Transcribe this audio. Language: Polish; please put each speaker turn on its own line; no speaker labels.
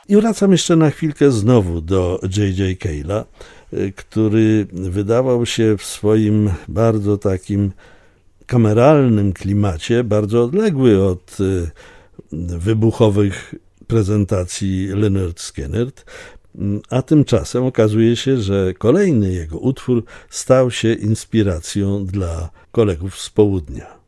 I wracam jeszcze na chwilkę znowu do J.J. Cale'a, który wydawał się w swoim bardzo takim kameralnym klimacie, bardzo odległy od wybuchowych prezentacji Lynyrd Skynyrd, a tymczasem okazuje się, że kolejny jego utwór stał się inspiracją dla kolegów z południa.